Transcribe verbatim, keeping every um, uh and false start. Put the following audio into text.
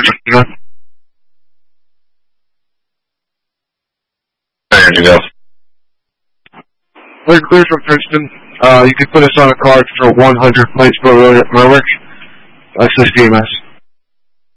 There you go. We're clear from Princeton. Uh, you can put us on a card for one hundred plates per road at Merwick. That's the C M S.